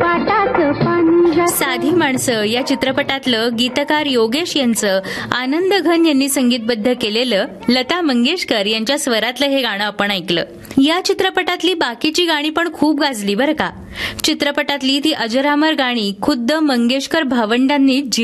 साधी माणसं या चित्रपटातलं गीतकार योगेश यांचं आनंद घन यांनी संगीतबद्ध केलेलं लता मंगेशकर यांच्या स्वरातलं हे गाणं आपण ऐकलं. या चित्रपटातली बाकीची गाणी पण खूप गाजली बरं का. चित्रपटातली ती अजरामर गाणी खुद्द मंगेशकर भावंडांनी